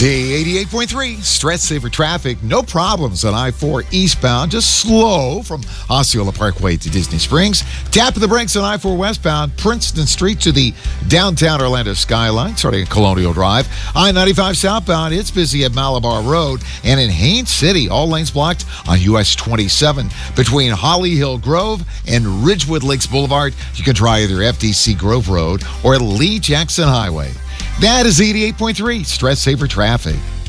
Z88.3, stress saver traffic, no problems on I-4 eastbound, just slow from Osceola Parkway to Disney Springs. Tap of the brakes on I-4 westbound, Princeton Street to the downtown Orlando skyline, starting at Colonial Drive. I-95 southbound, it's busy at Malabar Road. And in Haines City, all lanes blocked on US 27 between Holly Hill Grove and Ridgewood Lakes Boulevard. You can try either FDC Grove Road or Lee Jackson Highway. That is 88.3 stress saver traffic.